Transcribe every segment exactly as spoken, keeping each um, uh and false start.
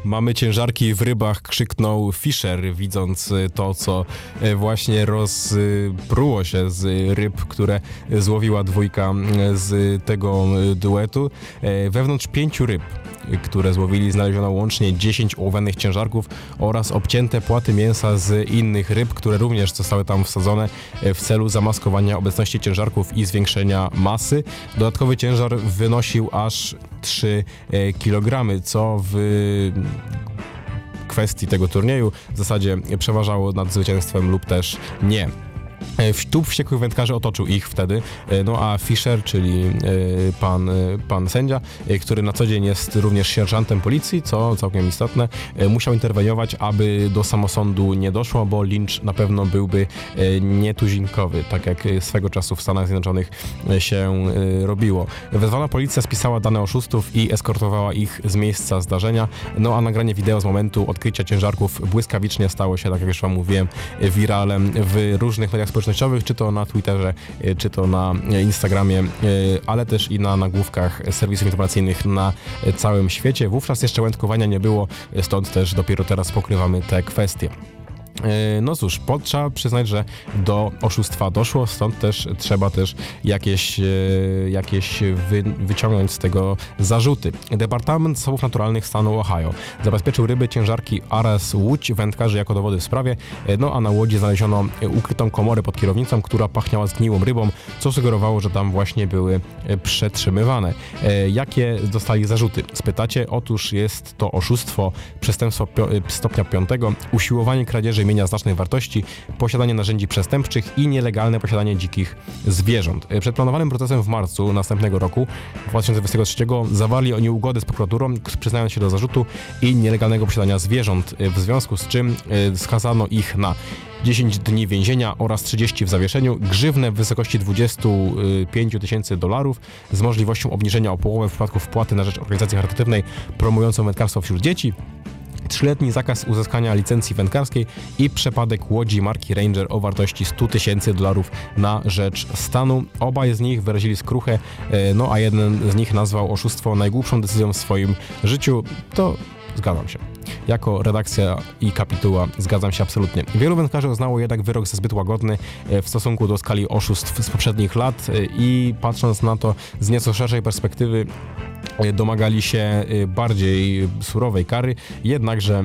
Mamy ciężarki w rybach, krzyknął Fisher, widząc to, co właśnie rozpruło się z ryb, które złowiła dwójka z tego duetu. Wewnątrz pięciu ryb, które złowili, znaleziono łącznie dziesięć ołowianych ciężarków oraz obcięte płaty mięsa z innych ryb, które również zostały tam wsadzone w celu zamaskowania obecności ciężarków i zwiększenia masy. Dodatkowy ciężar wynosił aż trzy kilogramy, co w kwestii tego turnieju w zasadzie przeważało nad zwycięstwem lub też nie. Tłum wściekłych wędkarzy otoczył ich wtedy, no a Fisher, czyli pan, pan sędzia, który na co dzień jest również sierżantem policji, co całkiem istotne, musiał interweniować, aby do samosądu nie doszło, bo lincz na pewno byłby nietuzinkowy, tak jak swego czasu w Stanach Zjednoczonych się robiło. Wezwana policja spisała dane oszustów i eskortowała ich z miejsca zdarzenia, no a nagranie wideo z momentu odkrycia ciężarków błyskawicznie stało się, tak jak już wam mówiłem, wiralem w różnych mediach społecznościowych, czy to na Twitterze, czy to na Instagramie, ale też i na nagłówkach serwisów informacyjnych na całym świecie. Wówczas jeszcze wędkowania nie było, stąd też dopiero teraz pokrywamy te kwestie. No cóż, trzeba przyznać, że do oszustwa doszło, stąd też trzeba też jakieś, jakieś wy, wyciągnąć z tego zarzuty. Departament Zasobów Naturalnych stanu Ohio zabezpieczył ryby, ciężarki oraz łódź wędkarzy jako dowody w sprawie, no a na łodzi znaleziono ukrytą komorę pod kierownicą, która pachniała zgniłą rybą, co sugerowało, że tam właśnie były przetrzymywane. Jakie dostali zarzuty? Spytacie? Otóż jest to oszustwo, przestępstwo pio- stopnia piątego, usiłowanie kradzieży mienia znacznej wartości, posiadanie narzędzi przestępczych i nielegalne posiadanie dzikich zwierząt. Przed planowanym procesem w marcu następnego roku, dwa tysiące dwudziestego trzeciego, zawarli oni ugodę z prokuraturą, przyznając się do zarzutu i nielegalnego posiadania zwierząt, w związku z czym skazano ich na dziesięć dni więzienia oraz trzydzieści w zawieszeniu, grzywnę w wysokości dwadzieścia pięć tysięcy dolarów z możliwością obniżenia o połowę w przypadku wpłaty na rzecz organizacji charytatywnej promującą wędkarstwo wśród dzieci, trzyletni zakaz uzyskania licencji wędkarskiej i przepadek łodzi marki Ranger o wartości sto tysięcy dolarów na rzecz stanu. Obaj z nich wyrazili skruchę, no a jeden z nich nazwał oszustwo najgłupszą decyzją w swoim życiu. To zgadzam się. Jako redakcja i kapituła zgadzam się absolutnie. Wielu wędkarzy uznało jednak wyrok za zbyt łagodny w stosunku do skali oszustw z poprzednich lat i patrząc na to z nieco szerszej perspektywy, domagali się bardziej surowej kary, jednakże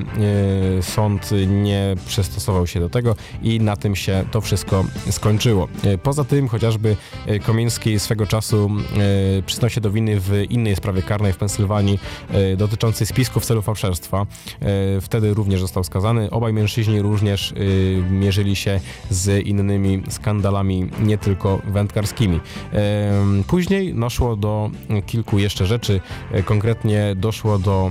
sąd nie przystosował się do tego i na tym się to wszystko skończyło. Poza tym chociażby Komiński swego czasu przyznał się do winy w innej sprawie karnej w Pensylwanii dotyczącej spisku w celu fałszerstwa. Wtedy również został skazany. Obaj mężczyźni również mierzyli się z innymi skandalami, nie tylko wędkarskimi. Później doszło do kilku jeszcze rzeczy. Konkretnie doszło do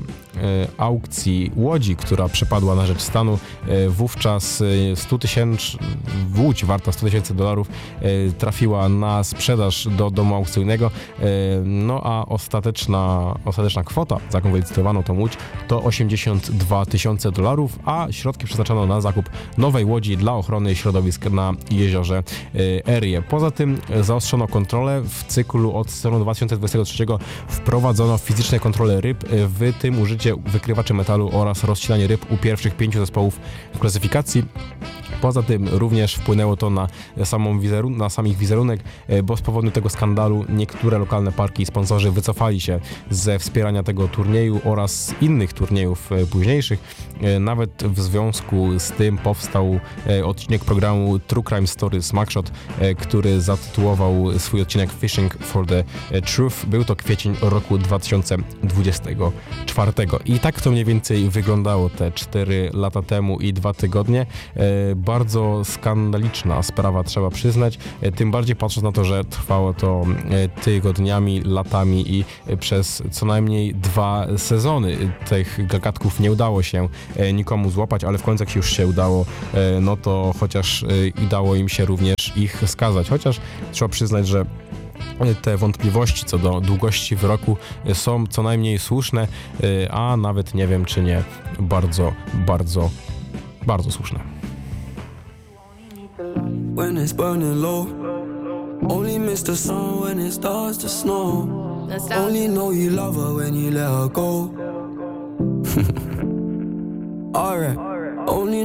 aukcji łodzi, która przepadła na rzecz stanu. Wówczas sto tysięcy, łódź warta sto tysięcy dolarów trafiła na sprzedaż do domu aukcyjnego, no a ostateczna, ostateczna kwota, za jaką wylicytowano tą łódź, to osiemdziesiąt dwa tysiące dolarów, a środki przeznaczono na zakup nowej łodzi dla ochrony środowisk na jeziorze Erie. Poza tym zaostrzono kontrolę. W cyklu od sezonu dwa tysiące dwudziestego trzeciego wprowadzono fizyczne kontrole ryb, w tym użycie wykrywaczy metalu oraz rozcinanie ryb u pierwszych pięciu zespołów w klasyfikacji. Poza tym również wpłynęło to na, samą wizerun- na sam ich wizerunek, bo z powodu tego skandalu niektóre lokalne parki i sponsorzy wycofali się ze wspierania tego turnieju oraz innych turniejów późniejszych. Nawet w związku z tym powstał odcinek programu True Crime Stories Mugshot, który zatytułował swój odcinek Fishing for the Truth. Był to kwiecień roku dwa tysiące dwudziestego czwartego. I tak to mniej więcej wyglądało te cztery lata temu i dwa tygodnie. Bardzo skandaliczna sprawa, trzeba przyznać, tym bardziej patrząc na to, że trwało to tygodniami, latami i przez co najmniej dwa sezony. Tych gagatków nie udało się nikomu złapać, ale w końcu jak się już się udało, no to chociaż udało im się również ich skazać. Chociaż trzeba przyznać, że te wątpliwości co do długości wyroku są co najmniej słuszne, a nawet nie wiem, czy nie bardzo, bardzo, bardzo słuszne. When it's burning low, only miss the sun when it starts to snow. Only know you love her when you let her go. Alright, only